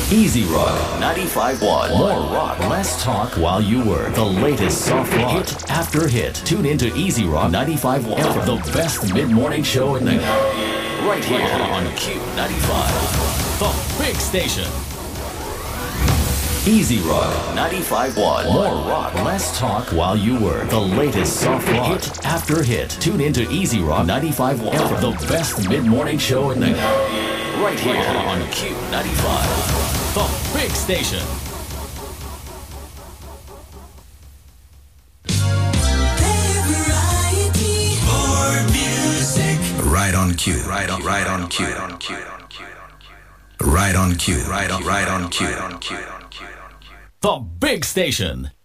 Easy Rock 95.1. More rock, less talk while you work. The latest soft rock, hit after hit. Tune into Easy Rock 95.1 for the best mid-morning show in the right here on Q95, the big station. Easy Rock 95.1. More rock, less talk while you work. The latest soft rock, hit after hit. Tune into Easy Rock 95.1 for the best mid-morning show in the right here on Q95. The big station. More music. Right on cue. Right on cue. Right on cue. Right on cue. The big station.